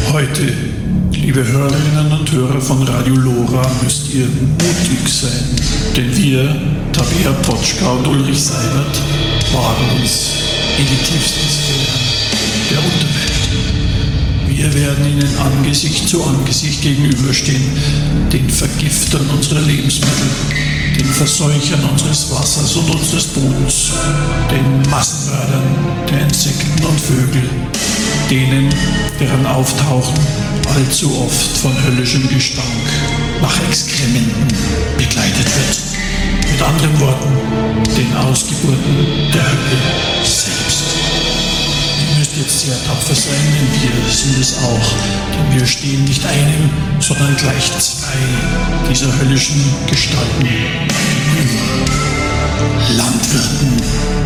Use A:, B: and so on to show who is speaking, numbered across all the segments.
A: Heute, liebe Hörerinnen und Hörer von Radio Lora, müsst ihr mutig sein, denn wir, Tabea Potschka und Ulrich Seibert, wagen uns in die tiefsten Sphären der Unterwelt. Wir werden ihnen Angesicht zu Angesicht gegenüberstehen, den Vergiftern unserer Lebensmittel, den Verseuchern unseres Wassers und unseres Bodens, den Massenmördern der Insekten und Vögel, denen, deren Auftauchen allzu oft von höllischem Gestank nach Exkrementen begleitet wird. Mit anderen Worten, den Ausgeburten der Hölle selbst. Ihr müsst jetzt sehr tapfer sein, denn wir sind es auch, denn wir stehen nicht einem, sondern gleich zwei dieser höllischen Gestalten gegenüber. Landwirten.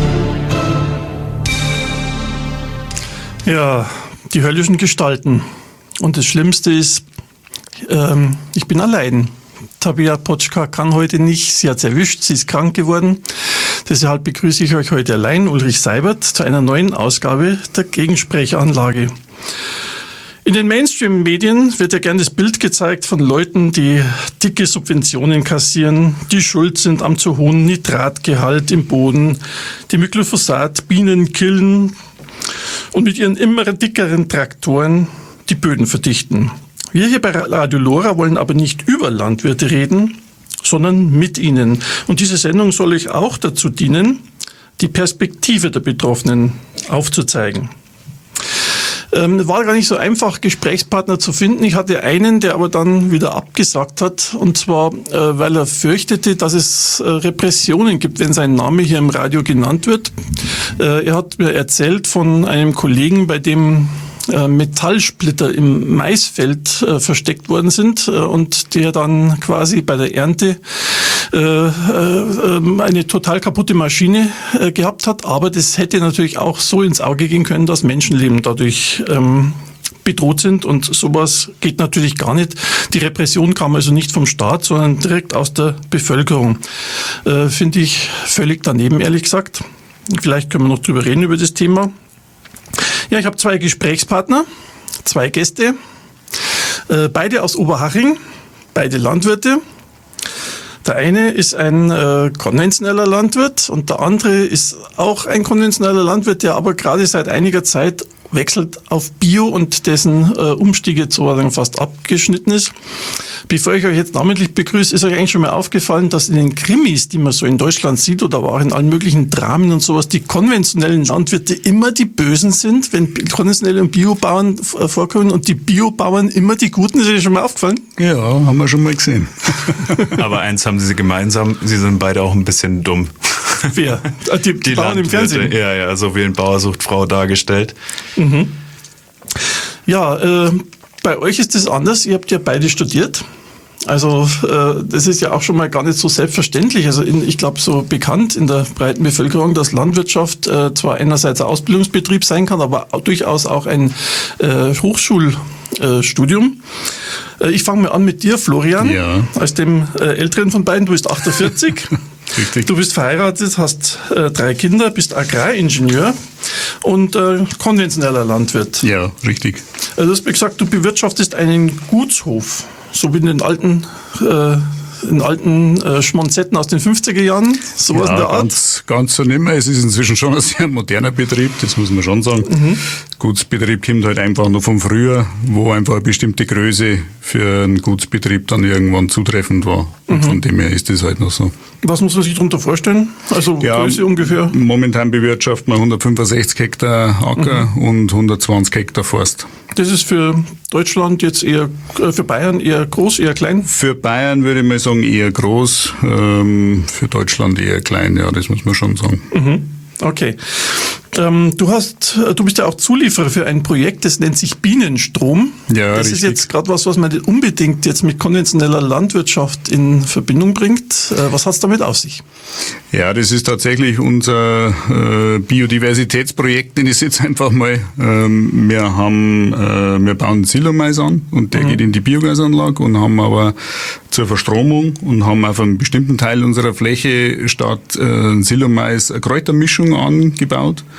B: Ja, die höllischen Gestalten. Und das Schlimmste ist, ich bin allein. Tabea Potschka kann heute nicht, sie hat es erwischt, sie ist krank geworden. Deshalb begrüße ich euch heute allein, Ulrich Seibert, zu einer neuen Ausgabe der Gegensprechanlage. In den Mainstream-Medien wird ja gern das Bild gezeigt von Leuten, die dicke Subventionen kassieren, die schuld sind am zu hohen Nitratgehalt im Boden, die mit Glyphosat Bienen killen und mit ihren immer dickeren Traktoren die Böden verdichten. Wir hier bei Radio Lora wollen aber nicht über Landwirte reden, sondern mit ihnen. Und diese Sendung soll euch auch dazu dienen, die Perspektive der Betroffenen aufzuzeigen. War gar nicht so einfach, Gesprächspartner zu finden. Ich hatte einen, der aber dann wieder abgesagt hat. Und zwar, weil er fürchtete, dass es Repressionen gibt, wenn sein Name hier im Radio genannt wird. Er hat mir erzählt von einem Kollegen, bei dem Metallsplitter im Maisfeld versteckt worden sind und der dann quasi bei der Ernte eine total kaputte Maschine gehabt hat. Aber das hätte natürlich auch so ins Auge gehen können, dass Menschenleben dadurch bedroht sind, und sowas geht natürlich gar nicht. Die Repression kam also nicht vom Staat, sondern direkt aus der Bevölkerung. Finde ich völlig daneben, ehrlich gesagt. Vielleicht können wir noch drüber reden, über das Thema. Ja, ich habe zwei Gesprächspartner, zwei Gäste, beide aus Oberhaching, beide Landwirte. Der eine ist ein konventioneller Landwirt und der andere ist auch ein konventioneller Landwirt, der aber gerade seit einiger Zeit wechselt auf Bio und dessen Umstieg jetzt sozusagen fast abgeschnitten ist. Bevor ich euch jetzt namentlich begrüße, ist euch eigentlich schon mal aufgefallen, dass in den Krimis, die man so in Deutschland sieht oder aber auch in allen möglichen Dramen und sowas, die konventionellen Landwirte immer die Bösen sind, wenn konventionelle und Biobauern vorkommen, und die Biobauern immer die Guten. Ist euch schon mal aufgefallen?
C: Ja, haben wir schon mal gesehen.
D: Aber eins haben sie gemeinsam, sie sind beide auch ein bisschen dumm.
B: Wer? Die Bauern im Fernsehen?
D: Ja, so wie in Bauer sucht Frau dargestellt.
B: Mhm. Ja, bei euch ist das anders. Ihr habt ja beide studiert. Also das ist ja auch schon mal gar nicht so selbstverständlich. Also ich glaube, so bekannt in der breiten Bevölkerung, dass Landwirtschaft zwar einerseits ein Ausbildungsbetrieb sein kann, aber durchaus auch ein Hochschulstudium. Ich fange mal an mit dir, Florian,
C: ja.
B: Als dem älteren von beiden. Du bist 48.
C: Richtig.
B: Du bist verheiratet, hast 3 Kinder, bist Agraringenieur und konventioneller Landwirt.
C: Ja, richtig.
B: Also du hast mir gesagt, du bewirtschaftest einen Gutshof, so wie in den alten Schmonzetten aus den 50er Jahren, sowas in der Art.
C: Ganz so nimmer. Es ist inzwischen schon ein sehr moderner Betrieb, das muss man schon sagen. Mhm. Gutsbetrieb kommt halt einfach noch von früher, wo einfach eine bestimmte Größe für einen Gutsbetrieb dann irgendwann zutreffend war. Und von dem her ist das halt noch so.
B: Was muss man sich darunter vorstellen? Also ja, Größe ungefähr?
C: Momentan bewirtschaften wir 165 Hektar Acker und 120 Hektar Forst.
B: Das ist für Deutschland jetzt eher, für Bayern eher groß, eher klein? Für
C: Bayern würde ich mal sagen eher groß, für Deutschland eher klein, ja, das muss man schon sagen.
B: Mhm. Okay. Du bist ja auch Zulieferer für ein Projekt, das nennt sich Bienenstrom.
C: Ja,
B: das
C: richtig.
B: Ist jetzt gerade was man nicht unbedingt jetzt mit konventioneller Landwirtschaft in Verbindung bringt. Was hat es damit auf sich?
C: Ja, das ist tatsächlich unser Biodiversitätsprojekt, den ich jetzt einfach mal. Wir bauen Silomais an und der geht in die Biogasanlage und haben aber zur Verstromung und haben auf einem bestimmten Teil unserer Fläche statt Silomais eine Kräutermischung angebaut.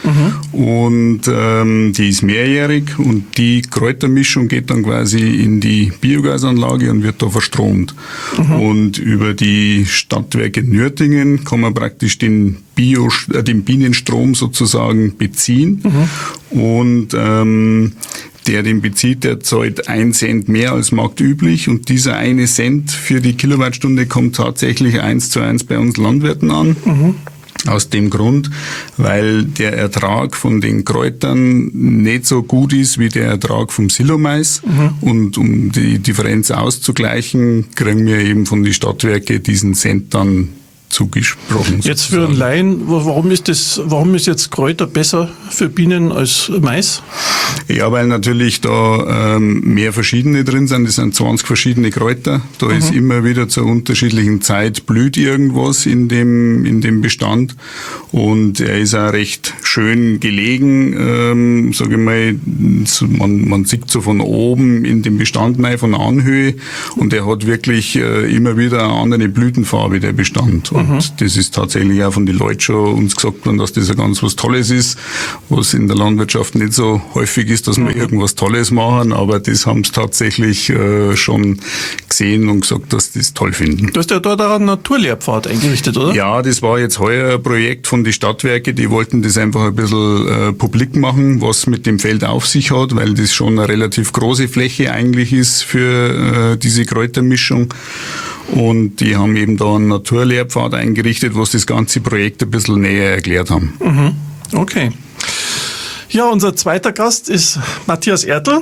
C: und die ist mehrjährig und die Kräutermischung geht dann quasi in die Biogasanlage und wird da verstromt. Und über die Stadtwerke Nürtingen kann man praktisch den Bienenstrom sozusagen beziehen und der den bezieht, der zahlt 1 Cent mehr als marktüblich und dieser 1 Cent für die Kilowattstunde kommt tatsächlich 1:1 bei uns Landwirten an. Aus dem Grund, weil der Ertrag von den Kräutern nicht so gut ist wie der Ertrag vom Silomais. Und um die Differenz auszugleichen, kriegen wir eben von den Stadtwerke diesen Cent dann zugesprochen.
B: Jetzt für einen Laien, warum ist jetzt Kräuter besser für Bienen als Mais?
C: Ja, weil natürlich da mehr verschiedene drin sind. Das sind 20 verschiedene Kräuter. Da ist immer wieder zur unterschiedlichen Zeit blüht irgendwas in dem Bestand. Und er ist auch recht schön gelegen, sage ich mal. Man sieht so von oben in dem Bestand rein, von der Anhöhe. Und er hat wirklich immer wieder eine andere Blütenfarbe, der Bestand. Und das ist tatsächlich auch von den Leuten schon uns gesagt worden, dass das ja ganz was Tolles ist, was in der Landwirtschaft nicht so häufig ist, dass wir irgendwas Tolles machen, aber das haben sie tatsächlich schon gesehen und gesagt, dass sie das toll finden.
B: Du hast ja dort auch einen Naturlehrpfad eingerichtet, oder?
C: Ja, das war jetzt heuer ein Projekt von den Stadtwerke, die wollten das einfach ein bisschen publik machen, was mit dem Feld auf sich hat, weil das schon eine relativ große Fläche eigentlich ist für diese Kräutermischung. Und die haben eben da einen Naturlehrpfad eingerichtet, was das ganze Projekt ein bisschen näher erklärt haben.
B: Okay. Ja, unser zweiter Gast ist Matthias Ertl,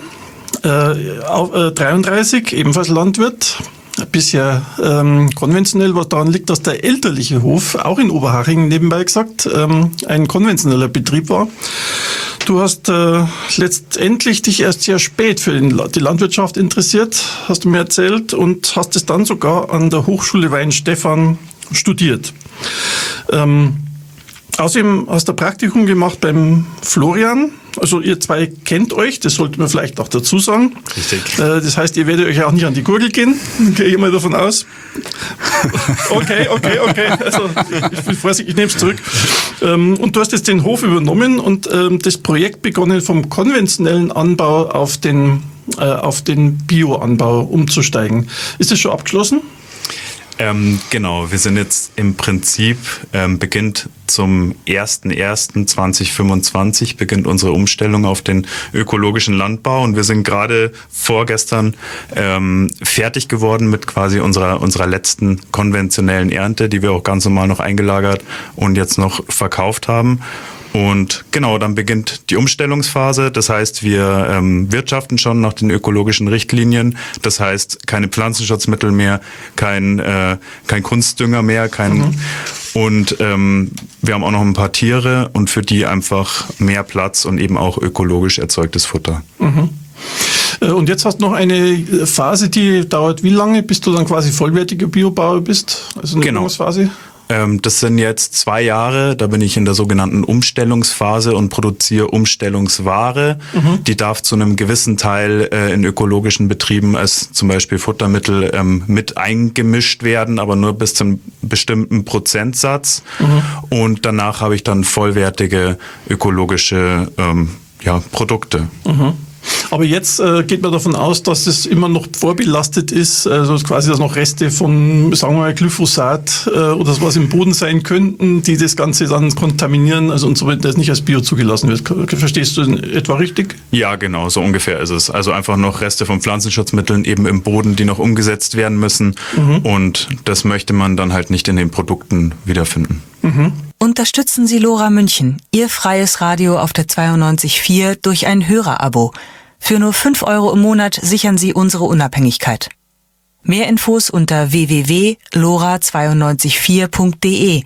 B: 33, ebenfalls Landwirt. Bisher konventionell, was daran liegt, dass der elterliche Hof, auch in Oberhaching nebenbei gesagt, ein konventioneller Betrieb war. Du hast letztendlich dich erst sehr spät für die Landwirtschaft interessiert, hast du mir erzählt, und hast es dann sogar an der Hochschule Weinstefan studiert. Außerdem hast du ein Praktikum gemacht beim Florian. Also ihr zwei kennt euch, das sollte man vielleicht auch dazu sagen.
D: Richtig.
B: Das heißt, ihr werdet euch auch nicht an die Gurgel gehen, gehe ich mal davon aus. Okay. Also ich bin vorsichtig, ich nehme es zurück. Und du hast jetzt den Hof übernommen und das Projekt begonnen, vom konventionellen Anbau auf den Bioanbau umzusteigen. Ist das schon abgeschlossen?
D: Genau, wir sind jetzt im Prinzip, beginnt zum 01.01.2025 beginnt unsere Umstellung auf den ökologischen Landbau und wir sind gerade vorgestern fertig geworden mit quasi unserer letzten konventionellen Ernte, die wir auch ganz normal noch eingelagert und jetzt noch verkauft haben. Und genau, dann beginnt die Umstellungsphase. Das heißt, wir wirtschaften schon nach den ökologischen Richtlinien. Das heißt, keine Pflanzenschutzmittel mehr, kein Kunstdünger mehr, und wir haben auch noch ein paar Tiere und für die einfach mehr Platz und eben auch ökologisch erzeugtes Futter.
B: Und jetzt hast du noch eine Phase, die dauert wie lange, bis du dann quasi vollwertiger Biobauer bist? Also eine Übungsphase?
D: Das sind jetzt 2 Jahre, da bin ich in der sogenannten Umstellungsphase und produziere Umstellungsware. Die darf zu einem gewissen Teil in ökologischen Betrieben als zum Beispiel Futtermittel mit eingemischt werden, aber nur bis zu einem bestimmten Prozentsatz. Und danach habe ich dann vollwertige ökologische Produkte.
B: Aber jetzt geht man davon aus, dass es immer noch vorbelastet ist, also quasi, dass noch Reste von, sagen wir mal, Glyphosat oder sowas im Boden sein könnten, die das Ganze dann kontaminieren, also und so weiter, das nicht als Bio zugelassen wird. Verstehst du in etwa richtig?
D: Ja, genau, so ungefähr ist es. Also einfach noch Reste von Pflanzenschutzmitteln eben im Boden, die noch umgesetzt werden müssen. Und das möchte man dann halt nicht in den Produkten wiederfinden.
E: Unterstützen Sie LoRa München, Ihr freies Radio auf der 92.4 durch ein Hörerabo. Für nur 5 € im Monat sichern Sie unsere Unabhängigkeit. Mehr Infos unter www.lora924.de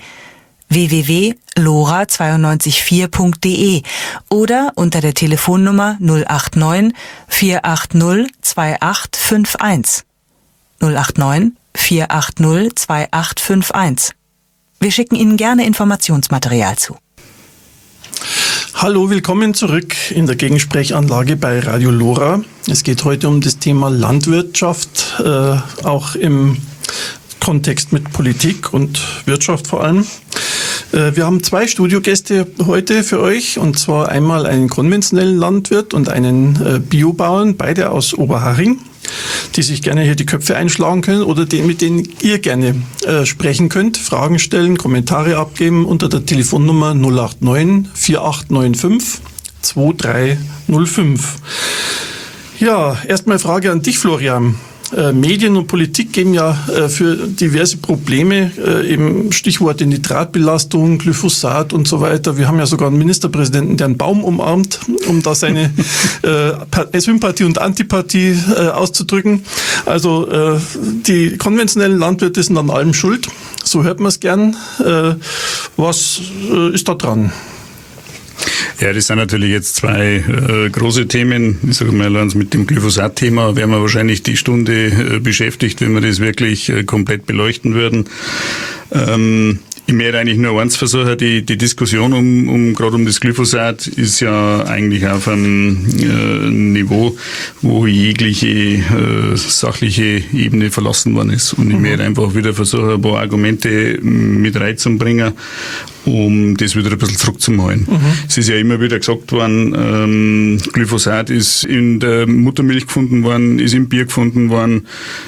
E: www.lora924.de oder unter der Telefonnummer 089 480 2851. 089 480 2851. Wir schicken Ihnen gerne Informationsmaterial zu.
B: Hallo, willkommen zurück in der Gegensprechanlage bei Radio LoRa. Es geht heute um das Thema Landwirtschaft, auch im Kontext mit Politik und Wirtschaft vor allem. Wir haben 2 Studiogäste heute für euch, und zwar einmal einen konventionellen Landwirt und einen Biobauern, beide aus Oberhaching, die sich gerne hier die Köpfe einschlagen können oder mit denen ihr gerne sprechen könnt, Fragen stellen, Kommentare abgeben unter der Telefonnummer 089 4895 2305. Ja, erstmal Frage an dich, Florian. Medien und Politik geben ja für diverse Probleme, eben Stichworte Nitratbelastung, Glyphosat und so weiter. Wir haben ja sogar einen Ministerpräsidenten, der einen Baum umarmt, um da seine Sympathie und Antipathie auszudrücken. Also die konventionellen Landwirte sind an allem schuld. So hört man es gern. Was ist da dran?
C: Ja, das sind natürlich jetzt 2 große Themen. Ich sage mal, mit dem Glyphosat-Thema wären wir wahrscheinlich die Stunde beschäftigt, wenn wir das wirklich komplett beleuchten würden. Ich möchte eigentlich nur eins versuchen, die Diskussion gerade um das Glyphosat ist ja eigentlich auf einem Niveau, wo jegliche sachliche Ebene verlassen worden ist. Und ich möchte einfach wieder versuchen, ein paar Argumente mit reinzubringen, um das wieder ein bisschen zurückzuholen. Es ist ja immer wieder gesagt worden, Glyphosat ist in der Muttermilch gefunden worden, ist im Bier gefunden worden.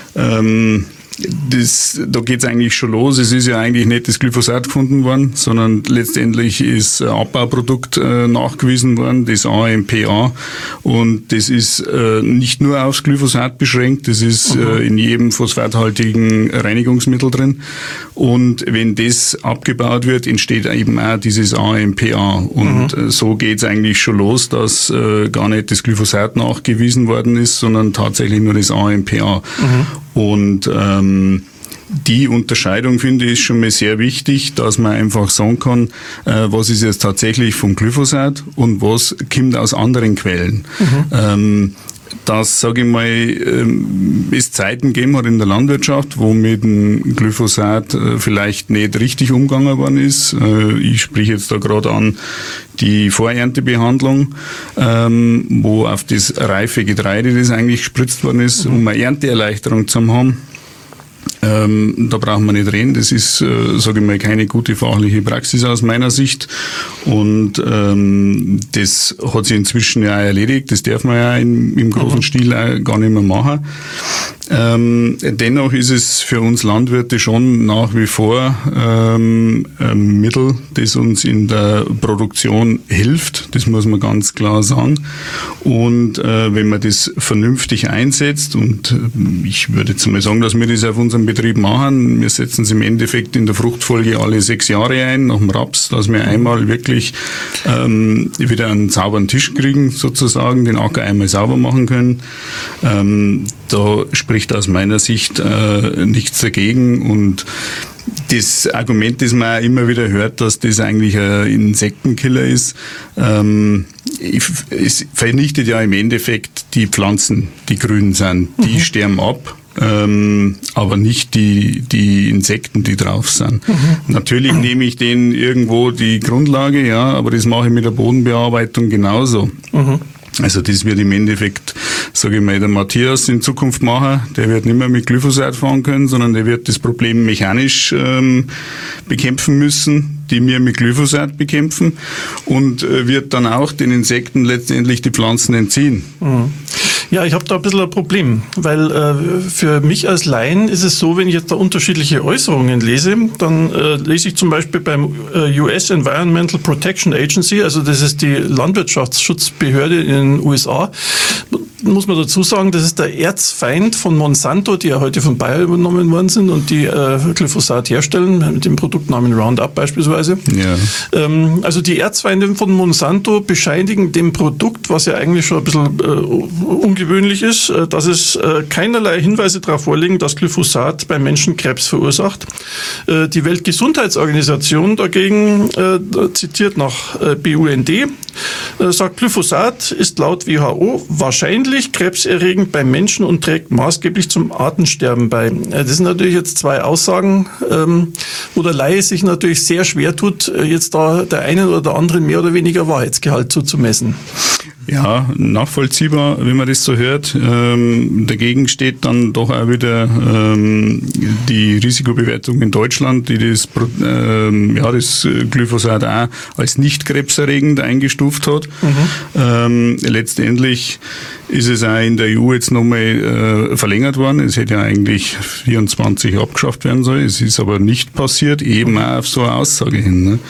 C: Da geht's eigentlich schon los. Es ist ja eigentlich nicht das Glyphosat gefunden worden, sondern letztendlich ist ein Abbauprodukt nachgewiesen worden, das AMPA. Und das ist nicht nur aufs Glyphosat beschränkt, das ist in jedem phosphathaltigen Reinigungsmittel drin. Und wenn das abgebaut wird, entsteht eben auch dieses AMPA. Und so geht's eigentlich schon los, dass gar nicht das Glyphosat nachgewiesen worden ist, sondern tatsächlich nur das AMPA. Und die Unterscheidung, finde ich, ist schon mal sehr wichtig, dass man einfach sagen kann, was ist jetzt tatsächlich vom Glyphosat und was kommt aus anderen Quellen. Dass, sage ich mal, es Zeiten gegeben hat in der Landwirtschaft, wo mit dem Glyphosat vielleicht nicht richtig umgegangen worden ist. Ich spreche jetzt da gerade an die Vorerntebehandlung, wo auf das reife Getreide, das eigentlich gespritzt worden ist, um eine Ernteerleichterung zu haben. Da brauchen wir nicht reden. Das ist, sage ich mal, keine gute fachliche Praxis aus meiner Sicht. Und das hat sich inzwischen ja auch erledigt. Das darf man ja im großen Stil auch gar nicht mehr machen. Dennoch ist es für uns Landwirte schon nach wie vor ein Mittel, das uns in der Produktion hilft. Das muss man ganz klar sagen. Und wenn man das vernünftig einsetzt, und ich würde jetzt mal sagen, dass wir das auf unserem Betrieb machen, wir setzen es im Endeffekt in der Fruchtfolge alle 6 Jahre ein, nach dem Raps, dass wir einmal wirklich wieder einen sauberen Tisch kriegen, sozusagen, den Acker einmal sauber machen können. Da spricht aus meiner Sicht nichts dagegen. Und das Argument, das man auch immer wieder hört, dass das eigentlich ein Insektenkiller ist, es vernichtet ja im Endeffekt die Pflanzen, die grün sind. Die sterben ab. Aber nicht die Insekten, die drauf sind. Natürlich nehme ich denen irgendwo die Grundlage, ja, aber das mache ich mit der Bodenbearbeitung genauso. Also das wird im Endeffekt, sage ich mal, der Matthias in Zukunft machen. Der wird nicht mehr mit Glyphosat fahren können, sondern der wird das Problem mechanisch bekämpfen müssen, die wir mit Glyphosat bekämpfen, und wird dann auch den Insekten letztendlich die Pflanzen entziehen.
B: Ja, ich habe da ein bisschen ein Problem, weil für mich als Laien ist es so, wenn ich jetzt da unterschiedliche Äußerungen lese, dann lese ich zum Beispiel beim US Environmental Protection Agency, also das ist die Landwirtschaftsschutzbehörde in den USA, muss man dazu sagen, das ist der Erzfeind von Monsanto, die ja heute von Bayer übernommen worden sind und die Glyphosat herstellen, mit dem Produktnamen Roundup beispielsweise. Ja. Also die Erzfeinde von Monsanto bescheinigen dem Produkt, was ja eigentlich schon ein bisschen ungewöhnlich ist, dass es keinerlei Hinweise darauf vorliegen, dass Glyphosat beim Menschen Krebs verursacht. Die Weltgesundheitsorganisation dagegen, zitiert nach BUND, sagt, Glyphosat ist laut WHO wahrscheinlich krebserregend beim Menschen und trägt maßgeblich zum Artensterben bei. Das sind natürlich jetzt 2 Aussagen, wo der Laie sich natürlich sehr schwer tut, jetzt da der einen oder der anderen mehr oder weniger Wahrheitsgehalt zuzumessen.
C: Ja, nachvollziehbar, wenn man das so hört. Dagegen steht dann doch auch wieder die Risikobewertung in Deutschland, die das Glyphosat auch als nicht krebserregend eingestuft hat. Letztendlich ist es auch in der EU jetzt nochmal verlängert worden. Es hätte ja eigentlich 24 abgeschafft werden sollen. Es ist aber nicht passiert, eben auch auf so eine Aussage hin. Ne?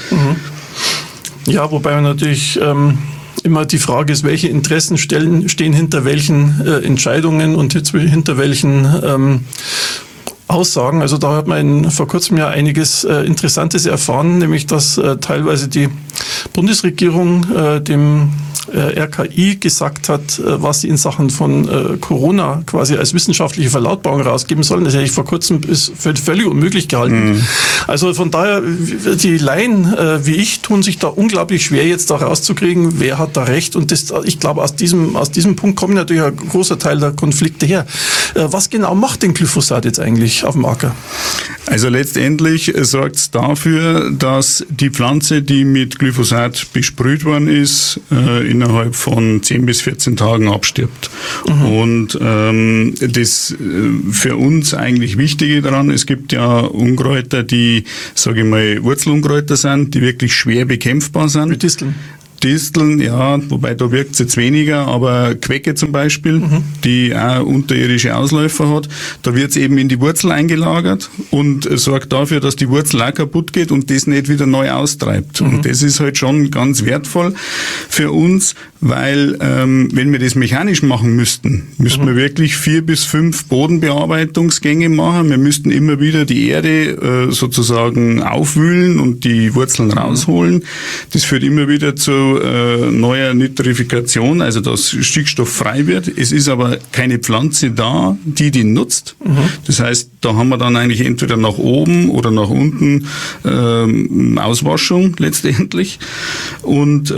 B: Ja, wobei man natürlich immer die Frage ist, welche Interessen stehen hinter welchen Entscheidungen und hinter welchen Aussagen. Also da hat man vor kurzem ja einiges Interessantes erfahren, nämlich dass teilweise die Bundesregierung dem RKI gesagt hat, was sie in Sachen von Corona quasi als wissenschaftliche Verlautbarung rausgeben sollen. Das hätte ich vor kurzem für völlig unmöglich gehalten. Also von daher, die Laien wie ich tun sich da unglaublich schwer, jetzt da rauszukriegen, wer hat da recht. Und das, ich glaube, aus diesem Punkt kommt natürlich ein großer Teil der Konflikte her. Was genau macht denn Glyphosat jetzt eigentlich auf dem Acker?
C: Also letztendlich sorgt es dafür, dass die Pflanze, die mit Glyphosat besprüht worden ist, innerhalb von 10 bis 14 Tagen abstirbt. Und das für uns eigentlich Wichtige daran, es gibt ja Unkräuter, die, sage ich mal, Wurzelunkräuter sind, die wirklich schwer bekämpfbar sind.
B: Mit Disteln.
C: Disteln, ja, wobei da wirkt es jetzt weniger, aber Quecke zum Beispiel, die auch unterirdische Ausläufer hat, da wird es eben in die Wurzel eingelagert und sorgt dafür, dass die Wurzel auch kaputt geht und das nicht wieder neu austreibt. Und das ist halt schon ganz wertvoll für uns, weil wenn wir das mechanisch machen müssten wir wirklich 4 bis 5 Bodenbearbeitungsgänge machen. Wir müssten immer wieder die Erde sozusagen aufwühlen und die Wurzeln rausholen. Das führt immer wieder zu neuer Nitrifikation, also dass Stickstoff frei wird. Es ist aber keine Pflanze da, die nutzt. Das heißt, da haben wir dann eigentlich entweder nach oben oder nach unten Auswaschung letztendlich. Und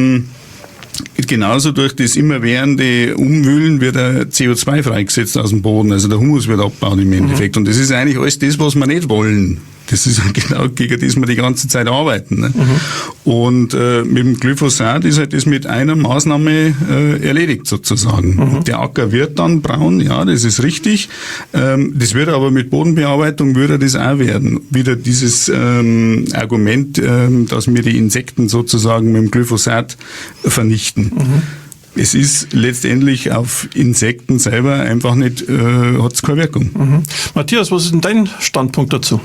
C: genauso durch das immerwährende Umwühlen wird CO2 freigesetzt aus dem Boden, also der Humus wird abgebaut im Endeffekt. Und das ist eigentlich alles das, was wir nicht wollen. Das ist genau gegen das wir die ganze Zeit arbeiten. Ne? Und mit dem Glyphosat ist halt das mit einer Maßnahme erledigt sozusagen. Der Acker wird dann braun, ja, das ist richtig. Das wird aber mit Bodenbearbeitung würde das auch werden. Wieder dieses Argument, dass wir die Insekten sozusagen mit dem Glyphosat vernichten. Es ist letztendlich auf Insekten selber einfach nicht, hat es keine Wirkung.
B: Matthias, was ist denn dein Standpunkt dazu?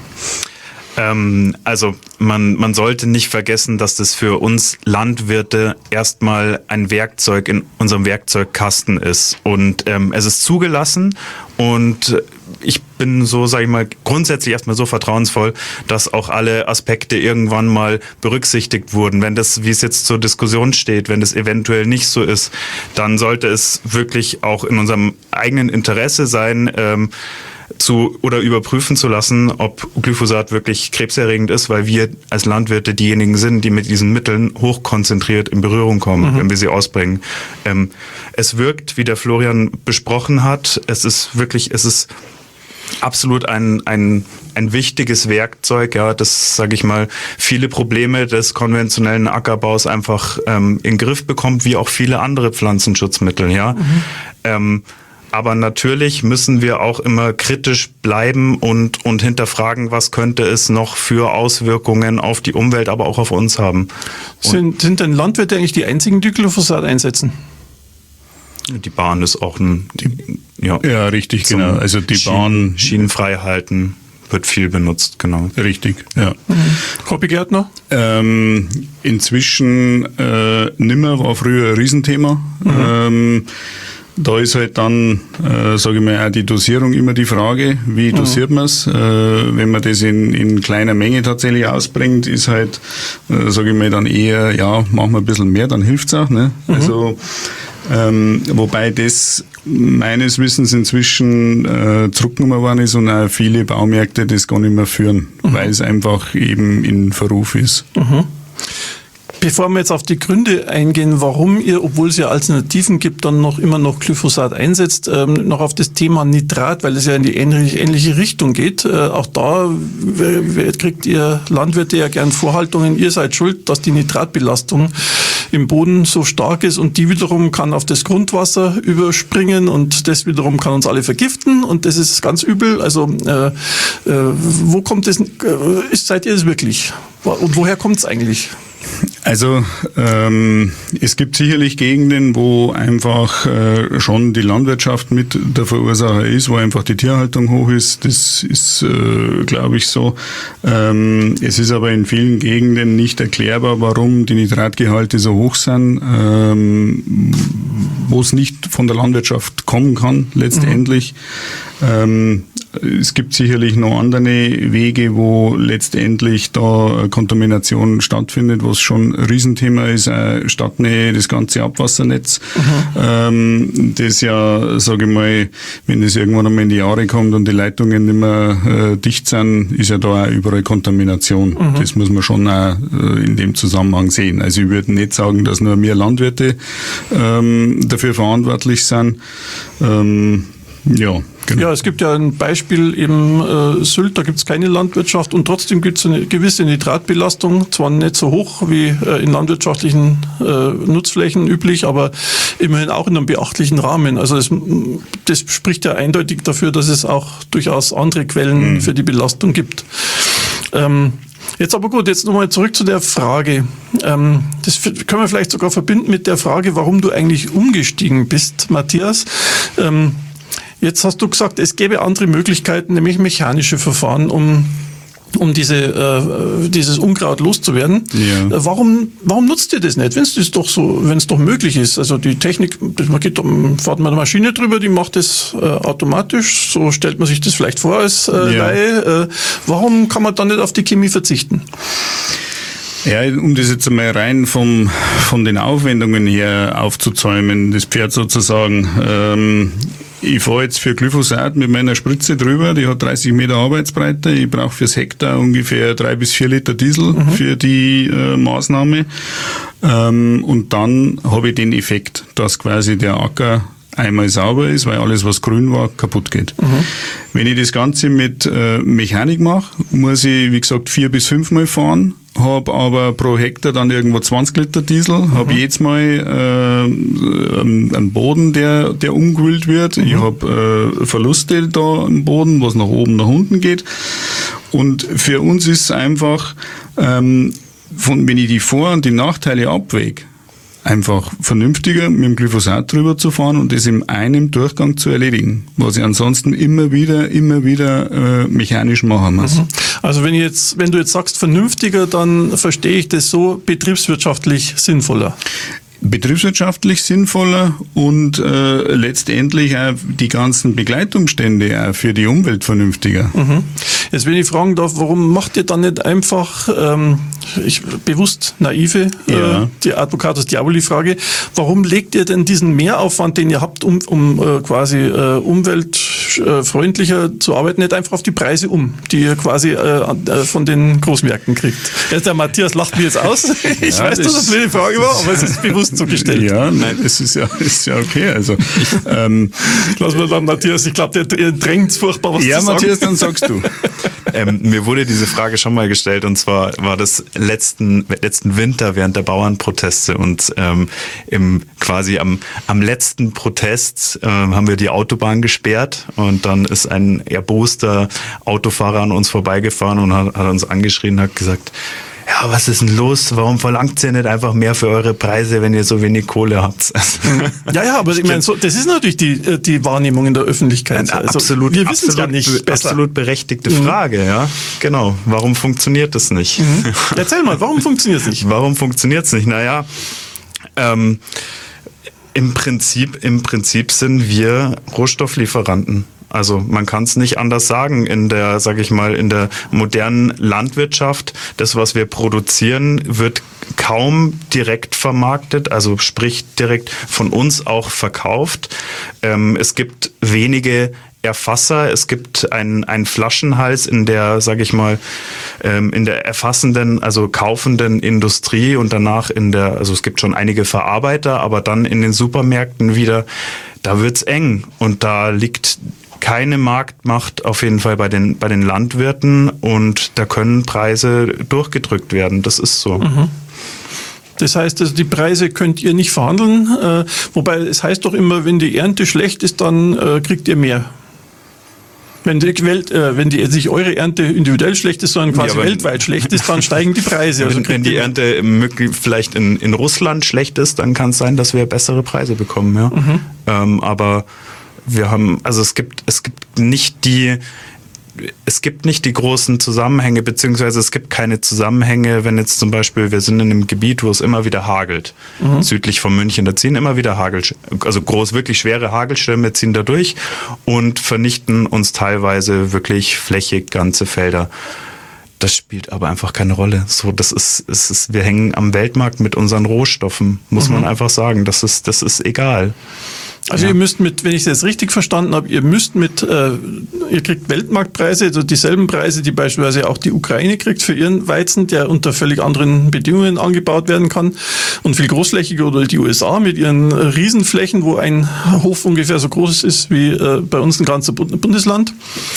D: Also man sollte nicht vergessen, dass das für uns Landwirte erstmal ein Werkzeug in unserem Werkzeugkasten ist. Und es ist zugelassen und ich bin so, sage ich mal, grundsätzlich erstmal so vertrauensvoll, dass auch alle Aspekte irgendwann mal berücksichtigt wurden. Wenn das, wie es jetzt zur Diskussion steht, wenn das eventuell nicht so ist, dann sollte es wirklich auch in unserem eigenen Interesse sein, oder überprüfen zu lassen, ob Glyphosat wirklich krebserregend ist, weil wir als Landwirte diejenigen sind, die mit diesen Mitteln hochkonzentriert in Berührung kommen, wenn wir sie ausbringen. Es wirkt, wie der Florian besprochen hat, es ist absolut ein wichtiges Werkzeug, ja, das, sage ich mal, viele Probleme des konventionellen Ackerbaus einfach in den Griff bekommt, wie auch viele andere Pflanzenschutzmittel, ja. Aber natürlich müssen wir auch immer kritisch bleiben und hinterfragen, was könnte es noch für Auswirkungen auf die Umwelt, aber auch auf uns haben.
B: Sind denn Landwirte eigentlich die einzigen, die Glyphosat einsetzen?
D: Die Bahn ist auch
C: ja, richtig, genau. Also die Bahn
D: schienenfrei halten wird viel benutzt, genau.
C: Richtig, ja.
B: Hobbygärtner?
C: Inzwischen nimmer, war früher ein Riesenthema. Da ist halt dann, sage ich mal, auch die Dosierung immer die Frage, wie dosiert man es? Wenn man das in kleiner Menge tatsächlich ausbringt, ist halt, sage ich mal, dann eher, ja, machen wir ein bisschen mehr, dann hilft's auch. Ne? Also, wobei das meines Wissens inzwischen zurückgenommen worden ist und auch viele Baumärkte das gar nicht mehr führen, weil es einfach eben in Verruf ist.
B: Bevor wir jetzt auf die Gründe eingehen, warum ihr, obwohl es ja Alternativen gibt, dann immer noch Glyphosat einsetzt, noch auf das Thema Nitrat, weil es ja in die ähnliche Richtung geht. Auch da kriegt ihr Landwirte ja gern Vorhaltungen, ihr seid schuld, dass die Nitratbelastung im Boden so stark ist und die wiederum kann auf das Grundwasser überspringen und das wiederum kann uns alle vergiften und das ist ganz übel. Also wo kommt das, seid ihr es wirklich? Und woher kommt es eigentlich?
C: Also es gibt sicherlich Gegenden, wo einfach schon die Landwirtschaft mit der Verursacher ist, wo einfach die Tierhaltung hoch ist. Das ist, glaube ich, so. Es ist aber in vielen Gegenden nicht erklärbar, warum die Nitratgehalte so hoch sind, wo es nicht von der Landwirtschaft kommen kann letztendlich. Es gibt sicherlich noch andere Wege, wo letztendlich da Kontamination stattfindet, was schon ein Riesenthema ist, Stadtnähe, das ganze Abwassernetz, das ja, sage ich mal, wenn das irgendwann einmal in die Jahre kommt und die Leitungen nicht mehr dicht sind, ist ja da auch überall Kontamination. Das muss man schon auch in dem Zusammenhang sehen. Also ich würde nicht sagen, dass nur wir Landwirte dafür verantwortlich sind. Ja, genau. Ja,
B: es gibt ja ein Beispiel eben Sylt, da gibt es keine Landwirtschaft und trotzdem gibt es eine gewisse Nitratbelastung, zwar nicht so hoch wie in landwirtschaftlichen Nutzflächen üblich, aber immerhin auch in einem beachtlichen Rahmen. Also das spricht ja eindeutig dafür, dass es auch durchaus andere Quellen für die Belastung gibt. Jetzt aber gut, jetzt nochmal zurück zu der Frage. Das können wir vielleicht sogar verbinden mit der Frage, warum du eigentlich umgestiegen bist, Matthias. Jetzt hast du gesagt, es gäbe andere Möglichkeiten, nämlich mechanische Verfahren, um dieses Unkraut loszuwerden. Ja. Warum nutzt ihr das nicht, wenn es doch möglich ist? Also die Technik, fährt man eine Maschine drüber, die macht das automatisch. So stellt man sich das vielleicht vor als Laie. Warum kann man dann nicht auf die Chemie verzichten?
C: Ja, um das jetzt einmal rein von den Aufwendungen her aufzuzäumen, das Pferd sozusagen. Ich fahre jetzt für Glyphosat mit meiner Spritze drüber, die hat 30 Meter Arbeitsbreite. Ich brauche fürs Hektar ungefähr 3 bis 4 Liter Diesel für die Maßnahme. Und dann habe ich den Effekt, dass quasi der Acker einmal sauber ist, weil alles, was grün war, kaputt geht. Wenn ich das Ganze mit Mechanik mache, muss ich, wie gesagt, 4 bis 5 Mal fahren, habe aber pro Hektar dann irgendwo 20 Liter Diesel, habe jedes Mal einen Boden, der umgewühlt wird. Ich habe Verluste da im Boden, was nach oben, nach unten geht. Und für uns ist es einfach, wenn ich die Vor- und die Nachteile abwäge, einfach vernünftiger mit dem Glyphosat drüber zu fahren und das in einem Durchgang zu erledigen, was ich ansonsten immer wieder mechanisch machen muss.
B: Also wenn du jetzt sagst vernünftiger, dann verstehe ich das so betriebswirtschaftlich sinnvoller.
C: Betriebswirtschaftlich sinnvoller und letztendlich auch die ganzen Begleitumstände auch für die Umwelt vernünftiger.
B: Jetzt, wenn ich fragen darf, warum macht ihr dann nicht einfach, bewusst naive, die Advocatus Diaboli-Frage, warum legt ihr denn diesen Mehraufwand, den ihr habt, um quasi umweltfreundlicher zu arbeiten, nicht einfach auf die Preise die ihr quasi von den Großmärkten kriegt? Der Matthias lacht mir jetzt aus. Ich weiß, dass das eine Frage war, aber es ist bewusst so gestellt.
C: Ja, nein, es ist ja okay. Also,
B: lass mal dann, Matthias, ich glaube, der drängt es furchtbar, was zu sagen.
C: Ja, Matthias, dann sagst du.
D: Mir wurde diese Frage schon mal gestellt und zwar war das letzten Winter während der Bauernproteste und quasi am letzten Protest haben wir die Autobahn gesperrt und dann ist ein erboster Autofahrer an uns vorbeigefahren und hat uns angeschrien und hat gesagt, ja, was ist denn los? Warum verlangt ihr nicht einfach mehr für eure Preise, wenn ihr so wenig Kohle habt?
B: Ja, aber ich meine, das ist natürlich die Wahrnehmung in der Öffentlichkeit.
D: Also, wir wissen es ja nicht besser. Absolut berechtigte Frage, ja. Genau. Warum funktioniert das nicht?
B: Erzähl mal, warum funktioniert es nicht?
D: Warum funktioniert es nicht? Naja, im Prinzip sind wir Rohstofflieferanten. Also man kann es nicht anders sagen in der, sage ich mal, in der modernen Landwirtschaft. Das, was wir produzieren, wird kaum direkt vermarktet, also sprich direkt von uns auch verkauft. Es gibt wenige Erfasser, es gibt einen Flaschenhals in der, sage ich mal, in der erfassenden, also kaufenden Industrie und danach also es gibt schon einige Verarbeiter, aber dann in den Supermärkten wieder, da wird's eng und da liegt keine Marktmacht auf jeden Fall bei den Landwirten und da können Preise durchgedrückt werden. Das ist so.
B: Das heißt, also die Preise könnt ihr nicht verhandeln, wobei es heißt doch immer, wenn die Ernte schlecht ist, dann kriegt ihr mehr. Wenn nicht eure Ernte individuell schlecht ist, sondern quasi weltweit schlecht ist, dann steigen die Preise. Also
D: wenn die Ernte vielleicht in Russland schlecht ist, dann kann es sein, dass wir bessere Preise bekommen. Ja? Aber wir haben, also es gibt nicht die großen Zusammenhänge, beziehungsweise es gibt keine Zusammenhänge, wenn jetzt zum Beispiel, wir sind in einem Gebiet, wo es immer wieder hagelt, südlich von München, da ziehen immer wieder wirklich schwere Hagelstürme ziehen da durch und vernichten uns teilweise wirklich flächig ganze Felder. Das spielt aber einfach keine Rolle. Wir hängen am Weltmarkt mit unseren Rohstoffen, muss man einfach sagen. Das ist egal.
B: Also ihr müsst wenn ich das richtig verstanden habe, ihr kriegt Weltmarktpreise, also dieselben Preise, die beispielsweise auch die Ukraine kriegt für ihren Weizen, der unter völlig anderen Bedingungen angebaut werden kann und viel großflächiger, oder die USA mit ihren Riesenflächen, wo ein Hof ungefähr so groß ist wie bei uns ein ganzer Bundesland.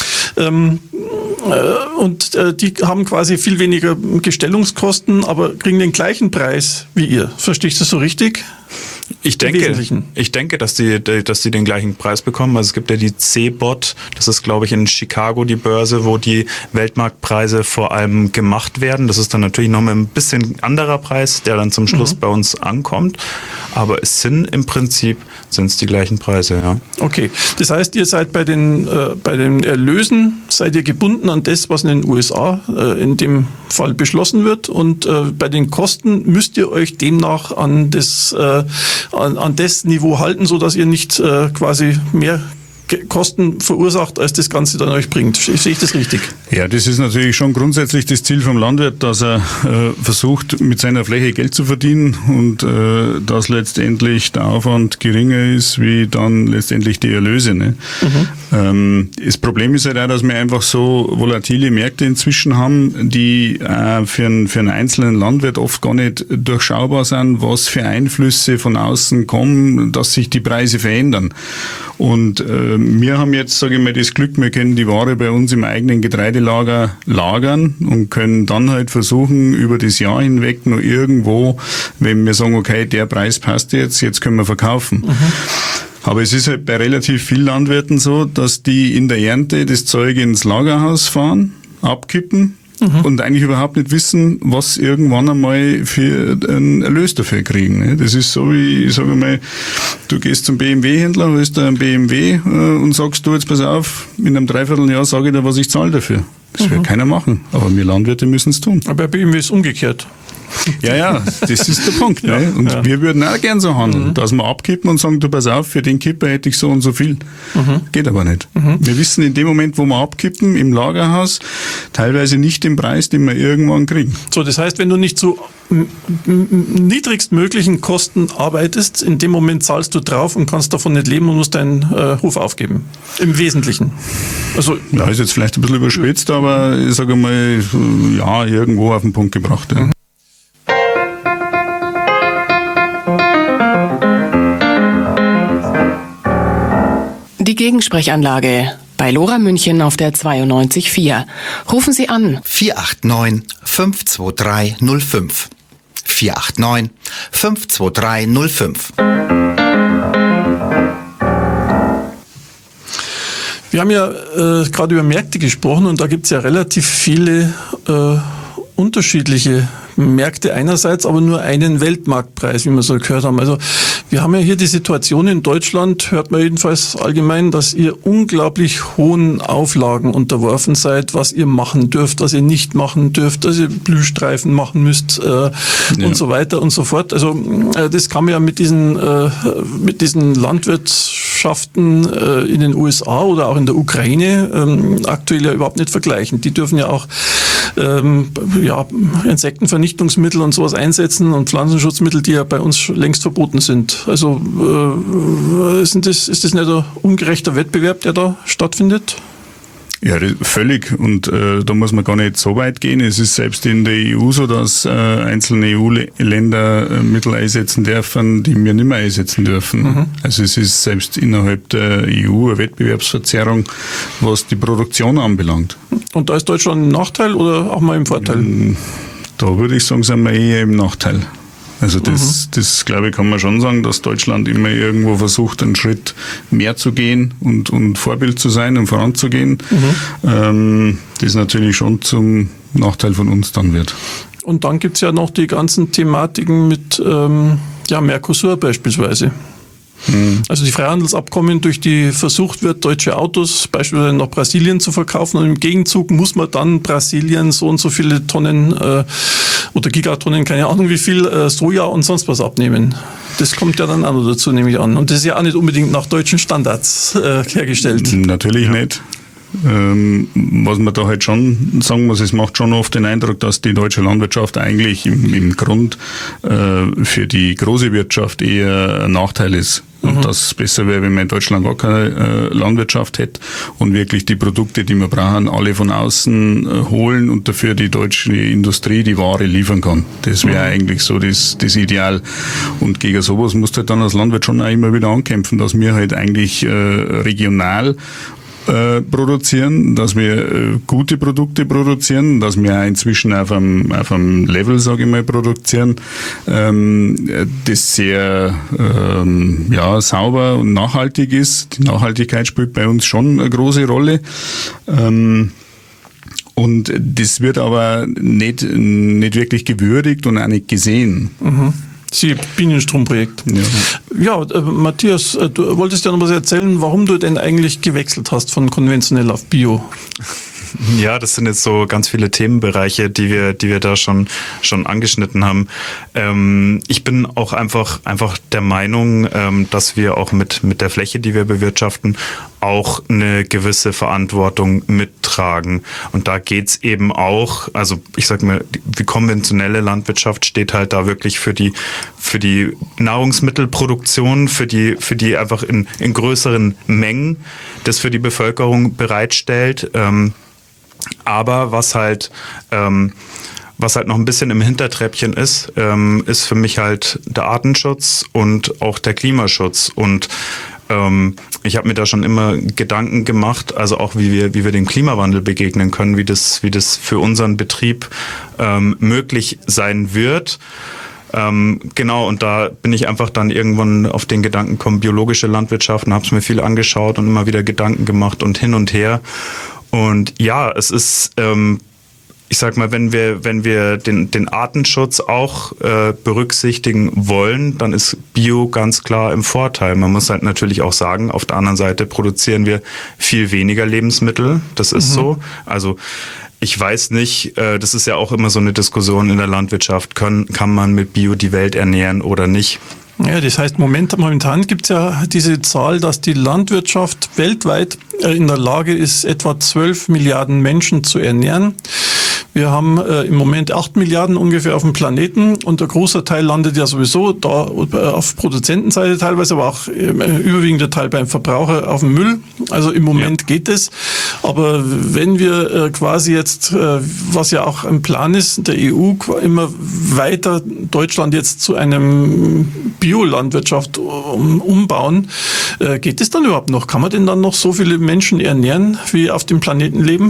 B: Und die haben quasi viel weniger Gestellungskosten, aber kriegen den gleichen Preis wie ihr. Verstehe ich das so richtig?
D: Ich denke, dass die den gleichen Preis bekommen. Also es gibt ja die CBOT, das ist, glaube ich, in Chicago die Börse, wo die Weltmarktpreise vor allem gemacht werden. Das ist dann natürlich noch mal ein bisschen anderer Preis, der dann zum Schluss bei uns ankommt. Aber im Prinzip sind es die gleichen Preise, ja.
B: Okay, das heißt, ihr seid bei den Erlösen, seid ihr gebunden an das, was in den USA in dem Fall beschlossen wird, und bei den Kosten müsst ihr euch demnach an das Niveau halten, so dass ihr nicht quasi mehr Kosten verursacht, als das Ganze dann euch bringt. Sehe ich das richtig?
C: Ja, das ist natürlich schon grundsätzlich das Ziel vom Landwirt, dass er versucht, mit seiner Fläche Geld zu verdienen und dass letztendlich der Aufwand geringer ist, wie dann letztendlich die Erlöse. Ne? Das Problem ist halt auch, dass wir einfach so volatile Märkte inzwischen haben, die für einen einzelnen Landwirt oft gar nicht durchschaubar sind, was für Einflüsse von außen kommen, dass sich die Preise verändern. Und wir haben jetzt, sage ich mal, das Glück, wir können die Ware bei uns im eigenen Getreidelager lagern und können dann halt versuchen, über das Jahr hinweg noch irgendwo, wenn wir sagen, okay, der Preis passt jetzt können wir verkaufen. Aber es ist halt bei relativ vielen Landwirten so, dass die in der Ernte das Zeug ins Lagerhaus fahren, abkippen, und eigentlich überhaupt nicht wissen, was irgendwann einmal für einen Erlös dafür kriegen. Das ist so wie, ich sage mal, du gehst zum BMW-Händler, holst da einen BMW und sagst, du jetzt pass auf, in einem Dreivierteljahr sage ich dir, was ich zahle dafür. Das wird keiner machen, aber wir Landwirte müssen es tun.
B: Aber bei BMW ist es umgekehrt.
C: Ja, das ist der Punkt. Ja, ne? Und wir würden auch gern so handeln, dass wir abkippen und sagen, du pass auf, für den Kipper hätte ich so und so viel. Geht aber nicht. Wir wissen in dem Moment, wo wir abkippen, im Lagerhaus, teilweise nicht den Preis, den wir irgendwann kriegen.
B: So, das heißt, wenn du nicht zu niedrigstmöglichen Kosten arbeitest, in dem Moment zahlst du drauf und kannst davon nicht leben und musst deinen Hof aufgeben. Im Wesentlichen. Also,
C: ja, ist jetzt vielleicht ein bisschen überspitzt, aber ich sage mal, ja, irgendwo auf den Punkt gebracht. Ja.
F: Die Gegensprechanlage bei LoRa München auf der 92.4. Rufen Sie an.
G: 489 523 05. 489 523 05.
B: Wir haben ja gerade über Märkte gesprochen, und da gibt es ja relativ viele unterschiedliche Märkte einerseits, aber nur einen Weltmarktpreis, wie wir so gehört haben. Also wir haben ja hier die Situation in Deutschland, hört man jedenfalls allgemein, dass ihr unglaublich hohen Auflagen unterworfen seid, was ihr machen dürft, was ihr nicht machen dürft, dass ihr Blühstreifen machen müsst und so weiter und so fort. Also das kann man ja mit diesen Landwirtschaften in den USA oder auch in der Ukraine aktuell ja überhaupt nicht vergleichen. Die dürfen ja auch Insektenvernichtungsmittel und sowas einsetzen und Pflanzenschutzmittel, die ja bei uns längst verboten sind. Also ist das nicht ein ungerechter Wettbewerb, der da stattfindet?
C: Ja, völlig. Und da muss man gar nicht so weit gehen. Es ist selbst in der EU so, dass einzelne EU-Länder Mittel einsetzen dürfen, die wir nicht mehr einsetzen dürfen. Also es ist selbst innerhalb der EU eine Wettbewerbsverzerrung, was die Produktion anbelangt.
B: Und da ist Deutschland im Nachteil oder auch mal im Vorteil?
C: Da würde ich sagen, sind wir eher im Nachteil. Also das glaube ich, kann man schon sagen, dass Deutschland immer irgendwo versucht, einen Schritt mehr zu gehen und Vorbild zu sein und voranzugehen. Das natürlich schon zum Nachteil von uns dann wird.
B: Und dann gibt's ja noch die ganzen Thematiken mit Mercosur beispielsweise. Also die Freihandelsabkommen, durch die versucht wird, deutsche Autos beispielsweise nach Brasilien zu verkaufen, und im Gegenzug muss man dann Brasilien so und so viele Tonnen oder Gigatonnen, keine Ahnung wie viel, Soja und sonst was abnehmen. Das kommt ja dann auch noch dazu, nehme ich an. Und das ist ja auch nicht unbedingt nach deutschen Standards hergestellt.
C: Natürlich nicht. Was man da halt schon sagen muss, es macht schon oft den Eindruck, dass die deutsche Landwirtschaft eigentlich im Grund für die große Wirtschaft eher ein Nachteil ist. Und dass es besser wäre, wenn man in Deutschland gar keine Landwirtschaft hätte und wirklich die Produkte, die wir brauchen, alle von außen holen und dafür die deutsche Industrie die Ware liefern kann. Das wäre eigentlich so das Ideal. Und gegen sowas muss halt dann als Landwirt schon auch immer wieder ankämpfen, dass wir halt eigentlich regional produzieren, dass wir gute Produkte produzieren, dass wir auch inzwischen auf einem Level, sage ich mal, produzieren, das sehr sauber und nachhaltig ist. Die Nachhaltigkeit spielt bei uns schon eine große Rolle. Und das wird aber nicht wirklich gewürdigt und auch nicht gesehen.
B: Sie Bienenstromprojekt. Ja, Matthias, du wolltest ja noch was erzählen, warum du denn eigentlich gewechselt hast von konventionell auf Bio.
D: Ja, das sind jetzt so ganz viele Themenbereiche, die wir da schon angeschnitten haben. Ich bin auch einfach der Meinung, dass wir auch mit der Fläche, die wir bewirtschaften, auch eine gewisse Verantwortung mittragen. Und da geht's eben auch, also ich sag mal, die konventionelle Landwirtschaft steht halt da wirklich für die Nahrungsmittelproduktion, für die einfach in größeren Mengen das für die Bevölkerung bereitstellt. Aber was halt noch ein bisschen im Hintertreppchen ist für mich halt der Artenschutz und auch der Klimaschutz. Und ich habe mir da schon immer Gedanken gemacht, also auch wie wir dem Klimawandel begegnen können, wie das für unseren Betrieb möglich sein wird. Genau, und da bin ich einfach dann irgendwann auf den Gedanken gekommen, biologische Landwirtschaft, und habe es mir viel angeschaut und immer wieder Gedanken gemacht und hin und her. Und ja, es ist, ich sag mal, wenn wir den Artenschutz auch berücksichtigen wollen, dann ist Bio ganz klar im Vorteil. Man muss halt natürlich auch sagen, auf der anderen Seite produzieren wir viel weniger Lebensmittel. Das ist so. Also ich weiß nicht, das ist ja auch immer so eine Diskussion in der Landwirtschaft, kann man mit Bio die Welt ernähren oder nicht?
B: Ja, das heißt, momentan gibt es ja diese Zahl, dass die Landwirtschaft weltweit in der Lage ist, etwa 12 Milliarden Menschen zu ernähren. Wir haben im Moment 8 Milliarden ungefähr auf dem Planeten, und der große Teil landet ja sowieso da auf Produzentenseite teilweise, aber auch überwiegender Teil beim Verbraucher auf dem Müll. Also im Moment geht es. Aber wenn wir quasi jetzt, was ja auch ein Plan ist, der EU immer weiter Deutschland jetzt zu einem Biolandwirtschaft umbauen, geht es dann überhaupt noch? Kann man denn dann noch so viele Menschen ernähren, wie auf dem Planeten leben?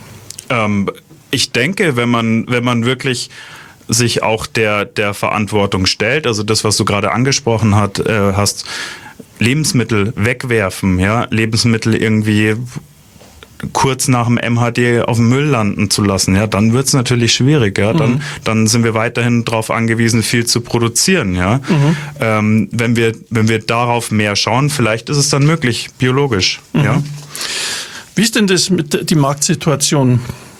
D: Ich denke, wenn man wirklich sich auch der Verantwortung stellt, also das, was du gerade angesprochen hast, Lebensmittel wegwerfen, ja, Lebensmittel irgendwie kurz nach dem MHD auf dem Müll landen zu lassen, ja, dann wird's natürlich schwierig, ja, dann sind wir weiterhin darauf angewiesen, viel zu produzieren, ja. Wenn wir darauf mehr schauen, vielleicht ist es dann möglich, biologisch, ja.
B: Wie ist denn das mit die Marktsituation?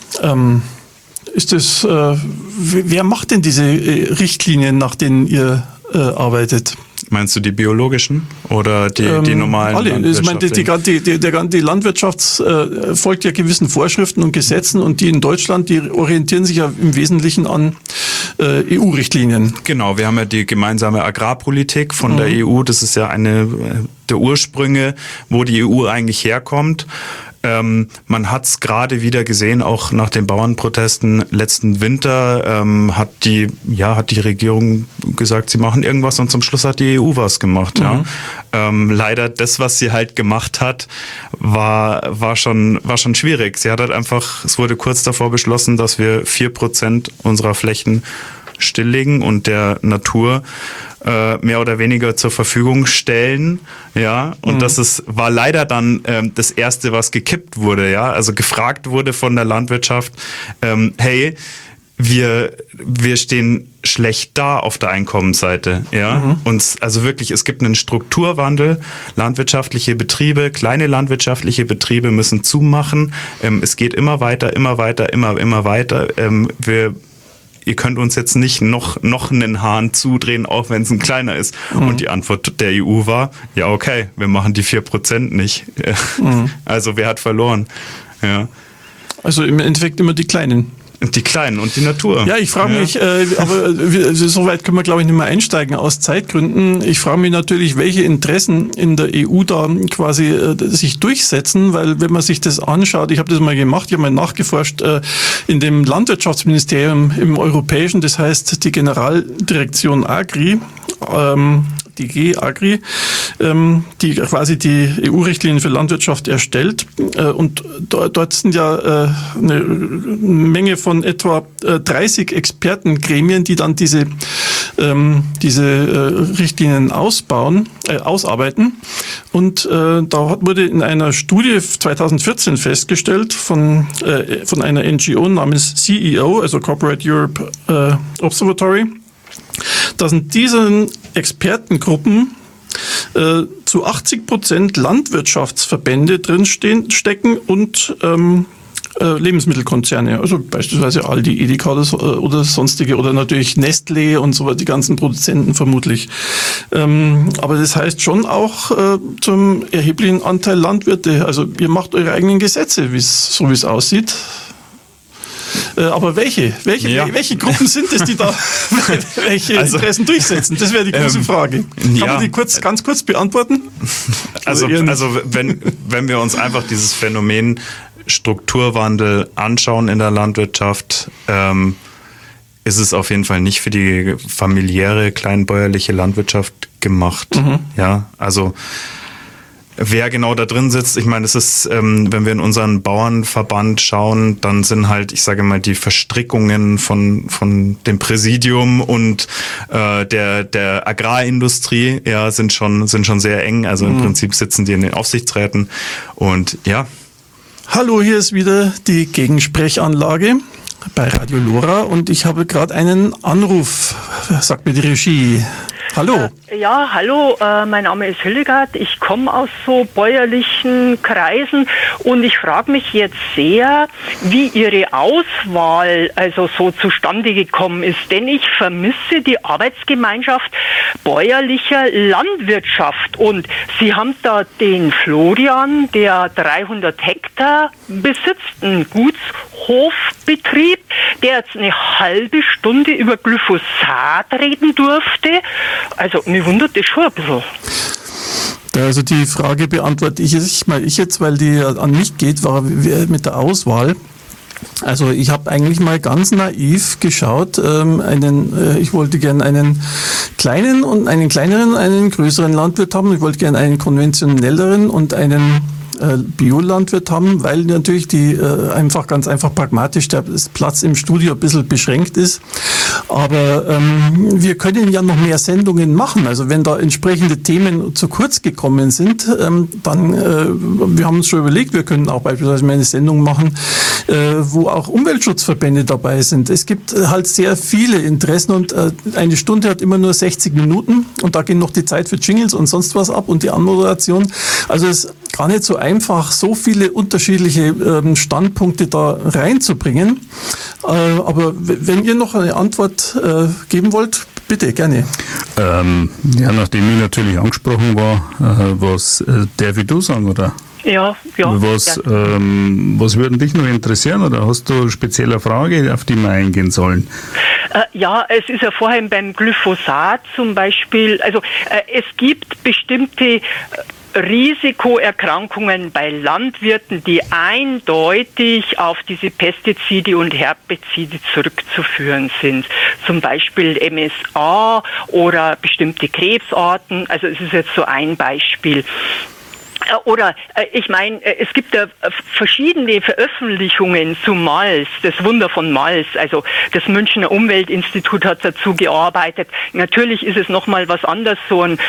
B: Ist das, wer macht denn diese Richtlinien, nach denen ihr arbeitet?
D: Meinst du die biologischen oder die normalen?
B: Alle. Ich meine, die Landwirtschaft folgt ja gewissen Vorschriften und Gesetzen, und die in Deutschland, die orientieren sich ja im Wesentlichen an EU-Richtlinien.
D: Genau, wir haben ja die gemeinsame Agrarpolitik von der EU. Das ist ja eine der Ursprünge, wo die EU eigentlich herkommt. Man hat es gerade wieder gesehen, auch nach den Bauernprotesten letzten Winter hat die Regierung gesagt, sie machen irgendwas, und zum Schluss hat die EU was gemacht. Ja. Leider das, was sie halt gemacht hat, war schon schwierig. Sie hat halt einfach, es wurde kurz davor beschlossen, dass wir 4% unserer Flächen stilllegen und der Natur mehr oder weniger zur Verfügung stellen, ja, und das war leider dann das Erste, was gekippt wurde, ja, also gefragt wurde von der Landwirtschaft, hey, wir stehen schlecht da auf der Einkommensseite, ja. Und also wirklich, es gibt einen Strukturwandel. Landwirtschaftliche Betriebe, kleine landwirtschaftliche Betriebe müssen zumachen. Es geht immer weiter, immer weiter. Ihr könnt uns jetzt nicht noch einen Hahn zudrehen, auch wenn es ein kleiner ist. Und die Antwort der EU war, ja okay, wir machen die 4% nicht. Also wer hat verloren? Ja.
B: Also im Endeffekt immer die Kleinen.
D: Die Kleinen und die Natur.
B: Ja, ich frage mich, aber so weit können wir, glaube ich, nicht mehr einsteigen aus Zeitgründen. Ich frage mich natürlich, welche Interessen in der EU da quasi sich durchsetzen, weil wenn man sich das anschaut, ich habe das mal gemacht, ich habe mal nachgeforscht, in dem Landwirtschaftsministerium im Europäischen, das heißt die Generaldirektion Agri, DG Agri, die quasi die EU-Richtlinien für Landwirtschaft erstellt. Und dort sind ja eine Menge von etwa 30 Expertengremien, die dann diese Richtlinien ausarbeiten. Und da wurde in einer Studie 2014 festgestellt von einer NGO namens CEO, also Corporate Europe Observatory, dass in diesen Expertengruppen zu 80% Landwirtschaftsverbände drinstecken und Lebensmittelkonzerne, also beispielsweise Aldi, Edeka oder sonstige oder natürlich Nestlé und so weiter, die ganzen Produzenten vermutlich. Aber das heißt schon auch zum erheblichen Anteil Landwirte. Also ihr macht eure eigenen Gesetze, so wie es aussieht. Aber welche Gruppen sind es, die da welche Interessen durchsetzen? Das wäre die große Frage. Kann man die ganz kurz beantworten?
D: Also wenn wir uns einfach dieses Phänomen Strukturwandel anschauen in der Landwirtschaft, ist es auf jeden Fall nicht für die familiäre, kleinbäuerliche Landwirtschaft gemacht. Ja, also wer genau da drin sitzt, ich meine, es ist, wenn wir in unseren Bauernverband schauen, dann sind halt, ich sage mal, die Verstrickungen von dem Präsidium und der Agrarindustrie, ja, sind schon sehr eng. Also im Prinzip sitzen die in den Aufsichtsräten und ja.
B: Hallo, hier ist wieder die Gegensprechanlage bei Radio Lora und ich habe gerade einen Anruf, sagt mir die Regie. Hallo.
H: Ja, hallo, mein Name ist Hildegard. Ich komme aus so bäuerlichen Kreisen und ich frage mich jetzt sehr, wie Ihre Auswahl also so zustande gekommen ist. Denn ich vermisse die Arbeitsgemeinschaft bäuerlicher Landwirtschaft. Und Sie haben da den Florian, der 300 Hektar besitzt, einen Gutshofbetrieb, der jetzt eine halbe Stunde über Glyphosat reden durfte. Also mich wundert das schon ein bisschen.
B: Also die Frage beantworte ich jetzt, weil die an mich geht, war mit der Auswahl. Also ich habe eigentlich mal ganz naiv geschaut, ich wollte gerne einen kleinen und einen kleineren, einen größeren Landwirt haben. Ich wollte gerne einen konventionelleren und einen Biolandwirt haben, weil natürlich ganz einfach pragmatisch der Platz im Studio ein bisschen beschränkt ist. Aber wir können ja noch mehr Sendungen machen. Also wenn da entsprechende Themen zu kurz gekommen sind, dann, wir haben uns schon überlegt, wir können auch beispielsweise mal eine Sendung machen, wo auch Umweltschutzverbände dabei sind. Es gibt halt sehr viele Interessen und eine Stunde hat immer nur 60 Minuten und da gehen noch die Zeit für Jingles und sonst was ab und die Anmoderation. Also es ist gar nicht so einfach, so viele unterschiedliche Standpunkte da reinzubringen. Aber wenn ihr noch eine Antwort geben wollt, bitte, gerne.
C: Nachdem ich natürlich angesprochen war, was darf ich du sagen, oder?
H: Ja.
C: Was würde dich noch interessieren, oder hast du eine spezielle Frage, auf die wir eingehen sollen?
H: Ja, es ist ja vorhin beim Glyphosat zum Beispiel, also es gibt bestimmte Risikoerkrankungen bei Landwirten, die eindeutig auf diese Pestizide und Herbizide zurückzuführen sind. Zum Beispiel MSA oder bestimmte Krebsarten. Also es ist jetzt so ein Beispiel. Oder ich meine, es gibt ja verschiedene Veröffentlichungen zu Malz, das Wunder von Malz. Also das Münchner Umweltinstitut hat dazu gearbeitet. Natürlich ist es nochmal was anderes, so ein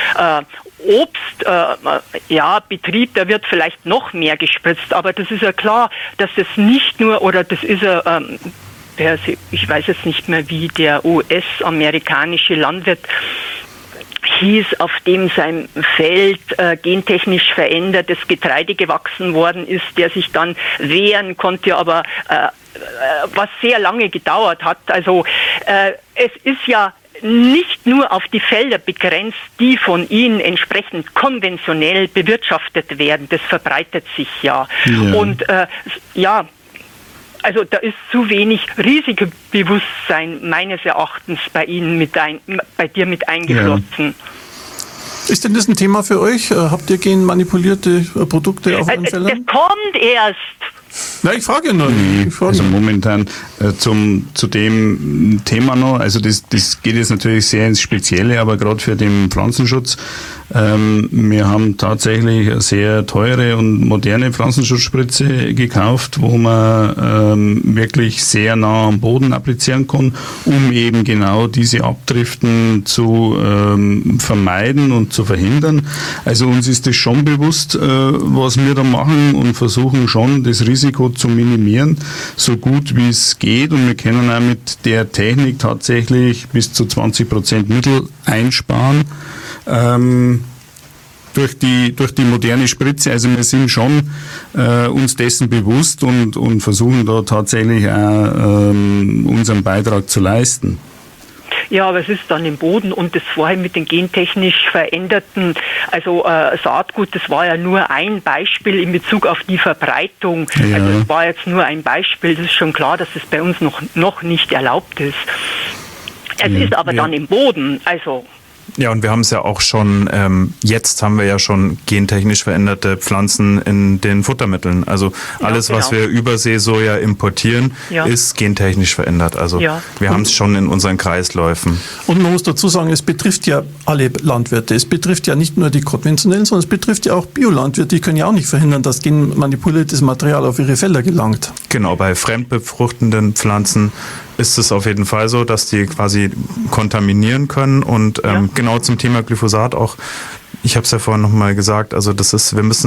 H: Betrieb, da wird vielleicht noch mehr gespritzt. Aber das ist ja klar, dass das nicht nur, oder das ist ja, ich weiß jetzt nicht mehr, wie der US-amerikanische Landwirt hieß, auf dem sein Feld gentechnisch verändertes Getreide gewachsen worden ist, der sich dann wehren konnte, aber was sehr lange gedauert hat. Also es ist ja nicht nur auf die Felder begrenzt, die von ihnen entsprechend konventionell bewirtschaftet werden. Das verbreitet sich ja. Und also da ist zu wenig Risikobewusstsein meines Erachtens bei Ihnen bei dir mit eingeflossen.
B: Ja. Ist denn das ein Thema für euch? Habt ihr genmanipulierte Produkte auf euren Feldern?
H: Das kommt erst.
B: Na, ich frage nur.
C: Momentan zu dem Thema noch, also das geht jetzt natürlich sehr ins Spezielle, aber gerade für den Pflanzenschutz, wir haben tatsächlich eine sehr teure und moderne Pflanzenschutzspritze gekauft, wo man wirklich sehr nah am Boden applizieren kann, um eben genau diese Abdriften zu vermeiden und zu verhindern. Also uns ist das schon bewusst, was wir da machen, und versuchen schon, das Risiko zu minimieren, so gut wie es geht, und wir können auch mit der Technik tatsächlich bis zu 20% Mittel einsparen. Durch die moderne Spritze. Also wir sind schon uns dessen bewusst und versuchen da tatsächlich auch unseren Beitrag zu leisten.
H: Ja, aber es ist dann im Boden, und das vorhin mit den gentechnisch veränderten, also Saatgut, das war ja nur ein Beispiel in Bezug auf die Verbreitung. Ja. Also es war jetzt nur ein Beispiel. Das ist schon klar, dass es bei uns noch nicht erlaubt ist. Es ist aber dann im Boden, also...
D: Ja, und wir haben es ja auch schon, jetzt haben wir ja schon gentechnisch veränderte Pflanzen in den Futtermitteln. Also alles, was wir über Seesoja importieren, ist gentechnisch verändert. Also wir haben es schon in unseren Kreisläufen.
B: Und man muss dazu sagen, es betrifft ja alle Landwirte. Es betrifft ja nicht nur die konventionellen, sondern es betrifft ja auch Biolandwirte. Die können ja auch nicht verhindern, dass genmanipuliertes Material auf ihre Felder gelangt.
D: Genau, bei fremdbefruchtenden Pflanzen ist es auf jeden Fall so, dass die quasi kontaminieren können. Und genau zum Thema Glyphosat auch, ich habe es ja vorhin nochmal gesagt, also wir müssen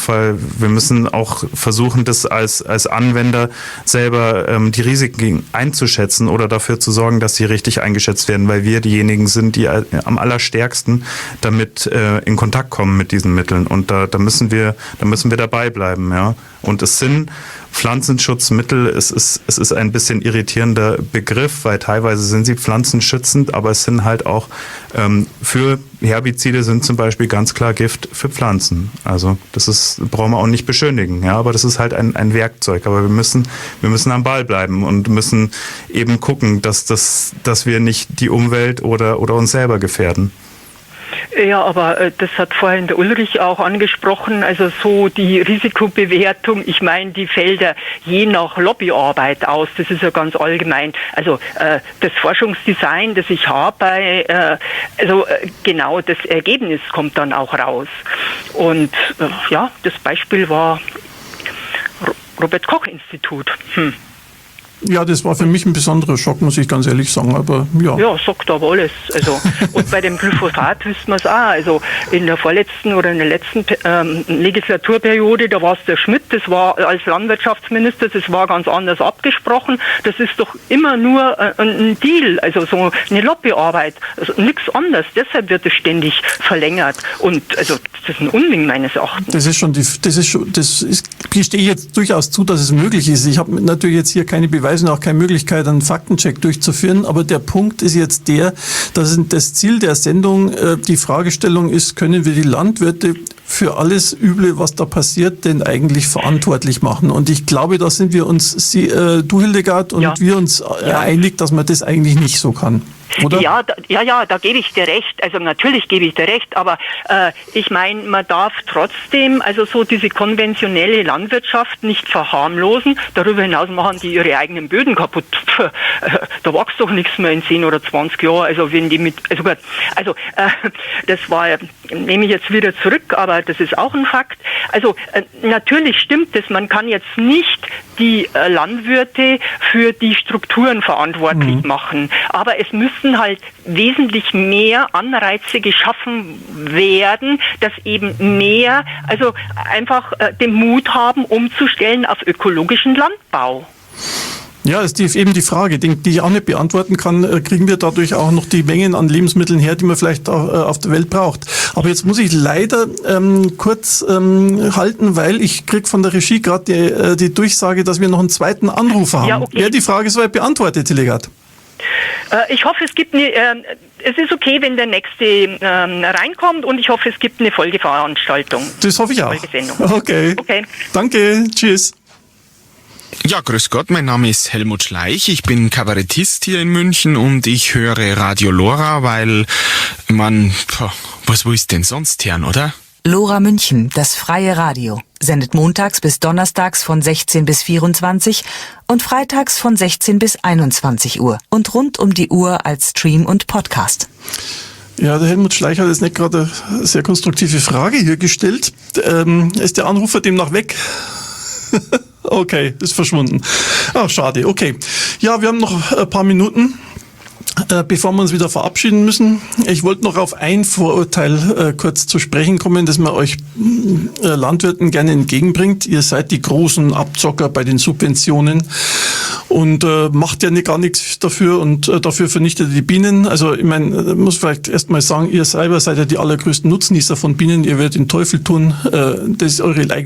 D: auch versuchen, das als Anwender selber die Risiken einzuschätzen oder dafür zu sorgen, dass sie richtig eingeschätzt werden, weil wir diejenigen sind, die am allerstärksten damit in Kontakt kommen mit diesen Mitteln. Und da müssen wir dabei bleiben, ja. Und es sind Pflanzenschutzmittel, es ist ein bisschen irritierender Begriff, weil teilweise sind sie pflanzenschützend, aber es sind halt auch für Herbizide sind zum Beispiel ganz klar Gift für Pflanzen. Also brauchen wir auch nicht beschönigen, ja, aber das ist halt ein Werkzeug. Aber wir müssen am Ball bleiben und müssen eben gucken, dass wir nicht die Umwelt oder uns selber gefährden.
H: Ja, aber das hat vorhin der Ulrich auch angesprochen, also so die Risikobewertung, ich meine die fällt ja je nach Lobbyarbeit aus, das ist ja ganz allgemein. Also das Forschungsdesign, das ich habe, genau das Ergebnis kommt dann auch raus. Und das Beispiel war Robert-Koch-Institut.
B: Ja, das war für mich ein besonderer Schock, muss ich ganz ehrlich sagen, aber ja.
H: Ja, sagt aber alles. Also, und bei dem Glyphosat wissen wir es auch. Also in der vorletzten oder in der letzten Legislaturperiode, da war es der Schmidt, das war als Landwirtschaftsminister, das war ganz anders abgesprochen. Das ist doch immer nur ein Deal, also so eine Lobbyarbeit, also nichts anderes. Deshalb wird es ständig verlängert. Und also das ist ein Unding meines Erachtens. Ich gestehe jetzt durchaus zu, dass es möglich ist. Ich habe natürlich jetzt hier keine Beweise und auch keine Möglichkeit, einen Faktencheck durchzuführen. Aber der Punkt ist jetzt dass das Ziel der Sendung die Fragestellung ist, können wir die Landwirte für alles Üble, was da passiert, denn eigentlich verantwortlich machen? Und ich glaube, da sind wir uns, du Hildegard und wir uns einig, dass man das eigentlich nicht so kann.
B: Oder?
H: Ja, da gebe ich dir recht. Also natürlich gebe ich dir recht, aber ich meine, man darf trotzdem also so diese konventionelle Landwirtschaft nicht verharmlosen. Darüber hinaus machen die ihre eigenen Böden kaputt. Da wächst doch nichts mehr in 10 oder 20 Jahren. Also wenn die das war, nehme ich jetzt wieder zurück, aber das ist auch ein Fakt. Also natürlich stimmt es, man kann jetzt nicht die Landwirte für die Strukturen verantwortlich machen, aber es müssen halt wesentlich mehr Anreize geschaffen werden, dass eben mehr, also einfach den Mut haben, umzustellen auf ökologischen Landbau.
B: Ja, ist eben die Frage, die ich auch nicht beantworten kann. Kriegen wir dadurch auch noch die Mengen an Lebensmitteln her, die man vielleicht auf der Welt braucht? Aber jetzt muss ich leider kurz halten, weil ich krieg von der Regie gerade die Durchsage, dass wir noch einen zweiten Anrufer haben.
H: Ja, okay.
B: Wäre die Frage soweit beantwortet, Hildegard?
H: Ich hoffe, es ist okay, wenn der nächste reinkommt, und ich hoffe, es gibt eine Folgeveranstaltung.
B: Das hoffe ich auch.
H: Folgesendung.
B: Okay. Danke. Tschüss.
I: Ja, grüß Gott, mein Name ist Helmut Schleich, ich bin Kabarettist hier in München und ich höre Radio Lora, weil was willst denn sonst hören, oder?
E: Lora München, das freie Radio, sendet montags bis donnerstags von 16 bis 24 und freitags von 16 bis 21 Uhr und rund um die Uhr als Stream und Podcast.
B: Ja, der Helmut Schleich hat jetzt nicht gerade eine sehr konstruktive Frage hier gestellt. Ist der Anrufer demnach weg? Okay, ist verschwunden. Ach, schade. Okay. Ja, wir haben noch ein paar Minuten, bevor wir uns wieder verabschieden müssen. Ich wollte noch auf ein Vorurteil kurz zu sprechen kommen, das man euch Landwirten gerne entgegenbringt. Ihr seid die großen Abzocker bei den Subventionen und macht ja gar nichts dafür und dafür vernichtet ihr die Bienen. Also ich meine, muss vielleicht erstmal sagen, ihr selber seid ja die allergrößten Nutznießer von Bienen. Ihr werdet den Teufel tun, das ist eure